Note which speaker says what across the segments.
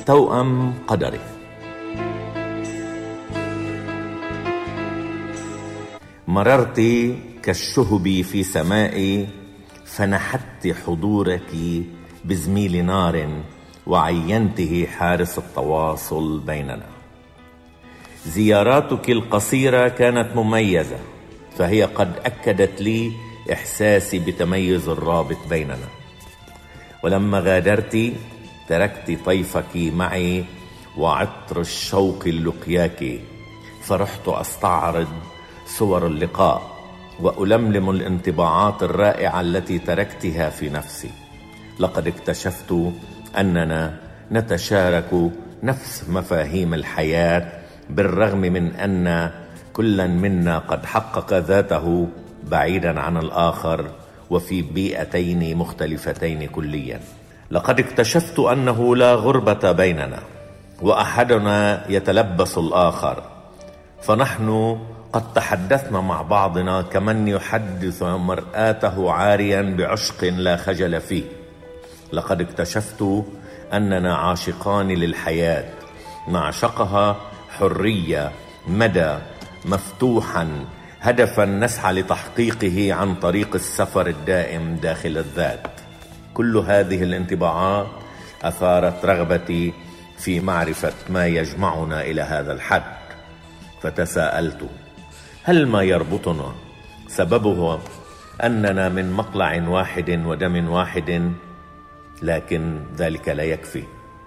Speaker 1: توأم قدري. مررت كالشهب في سمائي، فنحت حضورك بزميل نار، وعينته حارس التواصل بيننا. زياراتك القصيرة كانت مميزة، فهي قد أكدت لي إحساسي بتميز الرابط بيننا. ولما غادرت تركت طيفك معي وعطر الشوق للقياك، فرحت أستعرض صور اللقاء وألملم الانطباعات الرائعة التي تركتها في نفسي. لقد اكتشفت أننا نتشارك نفس مفاهيم الحياة، بالرغم من أن كل منا قد حقق ذاته بعيدا عن الآخر وفي بيئتين مختلفتين كليا. لقد اكتشفت أنه لا غربة بيننا، وأحدنا يتلبس الآخر، فنحن قد تحدثنا مع بعضنا كمن يحدث مرآته عاريا بعشق لا خجل فيه. لقد اكتشفت أننا عاشقان للحياة، نعشقها حرية، مدى مفتوحا، هدفا نسعى لتحقيقه عن طريق السفر الدائم داخل الذات. كل هذه الانطباعات أثارت رغبتي في معرفة ما يجمعنا إلى هذا الحد، فتساءلت: هل ما يربطنا سببه أننا من مقلع واحد ودم واحد؟ لكن ذلك لا يكفي،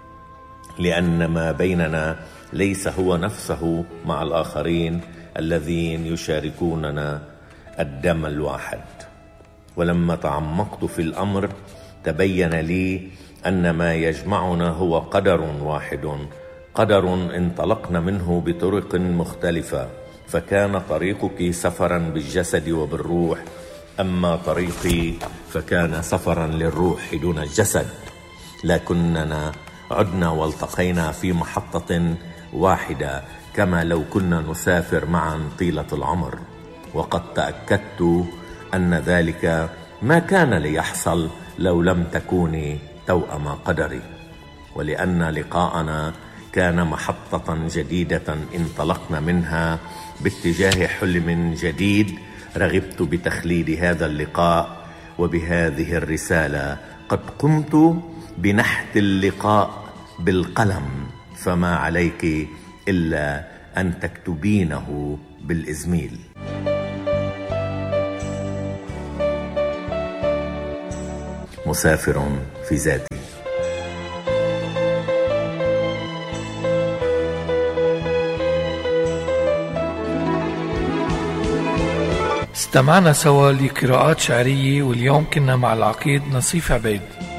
Speaker 1: لأن ما بيننا ليس هو نفسه مع الآخرين الذين يشاركوننا الدم الواحد. ولما تعمقت في الأمر تبين لي أن ما يجمعنا هو قدر واحد، قدر انطلقنا منه بطرق مختلفة، فكان طريقك سفرا بالجسد وبالروح، أما طريقي فكان سفرا للروح دون الجسد. لكننا عدنا والتقينا في محطة واحدة، كما لو كنا نسافر معا طيلة العمر. وقد تأكدت أن ذلك ما كان ليحصل لو لم تكوني توأم قدري، ولأن لقاءنا كان محطة جديدة انطلقنا منها باتجاه حلم جديد. رغبت بتخليد هذا اللقاء وبهذه الرسالة. قد قمت بنحت اللقاء بالقلم، فما عليك إلا أن تكتبينه بالإزميل. مسافر في ذاتي.
Speaker 2: استمعنا سوا لقراءات شعرية، واليوم كنا مع العقيد نصيف عبيد.